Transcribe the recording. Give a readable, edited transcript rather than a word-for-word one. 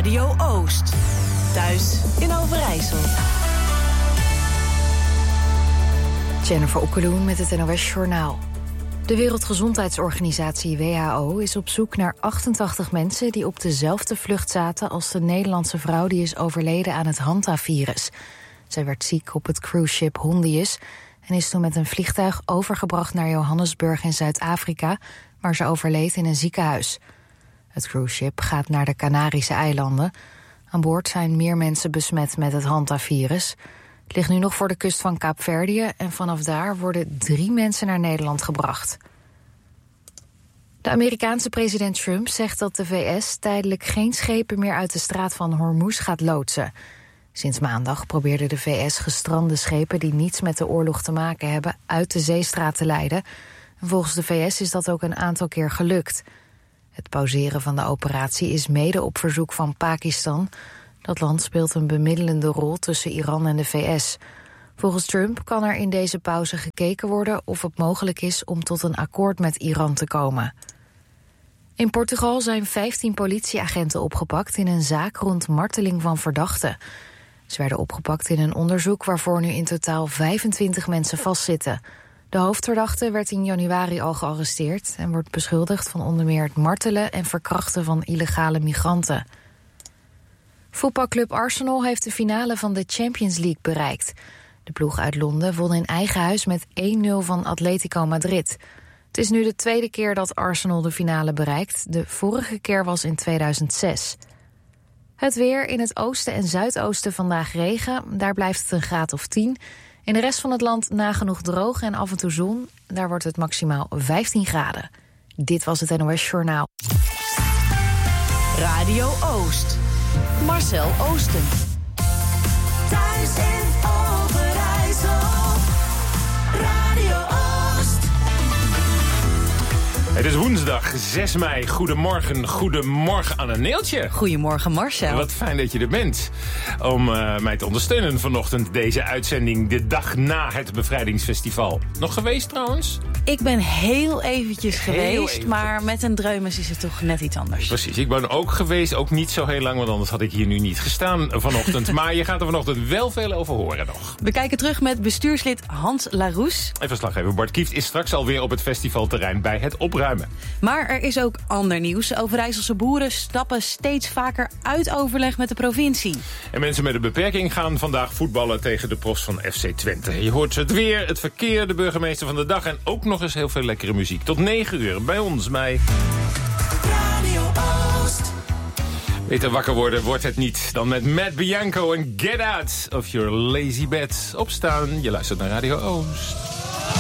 Radio Oost. Thuis in Overijssel. Jennifer Okkeloen met het NOS Journaal. De Wereldgezondheidsorganisatie WHO is op zoek naar 88 mensen... die op dezelfde vlucht zaten als de Nederlandse vrouw... die is overleden aan het Hanta-virus. Zij werd ziek op het cruiseschip Hondius... en is toen met een vliegtuig overgebracht naar Johannesburg in Zuid-Afrika... waar ze overleed in een ziekenhuis. Het cruiseschip gaat naar de Canarische eilanden. Aan boord zijn meer mensen besmet met het Hanta-virus... Het ligt nu nog voor de kust van Kaapverdië... en vanaf daar worden 3 mensen naar Nederland gebracht. De Amerikaanse president Trump zegt dat de VS... tijdelijk geen schepen meer uit de straat van Hormuz gaat loodsen. Sinds maandag probeerde de VS gestrande schepen... die niets met de oorlog te maken hebben... uit de zeestraat te leiden. En volgens de VS is dat ook een aantal keer gelukt. Het pauzeren van de operatie is mede op verzoek van Pakistan... Dat land speelt een bemiddelende rol tussen Iran en de VS. Volgens Trump kan er in deze pauze gekeken worden... of het mogelijk is om tot een akkoord met Iran te komen. In Portugal zijn 15 politieagenten opgepakt... in een zaak rond marteling van verdachten. Ze werden opgepakt in een onderzoek... waarvoor nu in totaal 25 mensen vastzitten. De hoofdverdachte werd in januari al gearresteerd... en wordt beschuldigd van onder meer het martelen... en verkrachten van illegale migranten. Voetbalclub Arsenal heeft de finale van de Champions League bereikt. De ploeg uit Londen won in eigen huis met 1-0 van Atletico Madrid. Het is nu de tweede keer dat Arsenal de finale bereikt. De vorige keer was in 2006. Het weer: in het oosten en zuidoosten vandaag regen. Daar blijft het een graad of 10. In de rest van het land nagenoeg droog en af en toe zon. Daar wordt het maximaal 15 graden. Dit was het NOS Journaal. Radio Oost. Marcel Oosten. Thuis in Overijssel. Radio Oost. Het is woensdag 6 mei. Goedemorgen Anne-Neeltje. Goedemorgen Marcel. Wat fijn dat je er bent. Om mij te ondersteunen vanochtend deze uitzending. De dag na het bevrijdingsfestival. Nog geweest trouwens? Ik ben heel eventjes geweest, maar met een dreumes is het toch net iets anders. Precies, ik ben ook geweest, ook niet zo heel lang, want anders had ik hier nu niet gestaan vanochtend. Maar je gaat er vanochtend wel veel over horen nog. We kijken terug met bestuurslid Hans Laroes. En verslaggever Bart Kieft is straks alweer op het festivalterrein bij het opruimen. Maar er is ook ander nieuws. Overijsselse boeren stappen steeds vaker uit overleg met de provincie. En mensen met een beperking gaan vandaag voetballen tegen de profs van FC Twente. Je hoort het weer, het verkeer, de burgemeester van de dag en ook nog eens heel veel lekkere muziek. Tot 9 uur bij ons, bij Radio Oost. Beter wakker worden wordt het niet dan met Matt Bianco en Get Out of Your Lazy Bed. Opstaan, je luistert naar Radio Oost.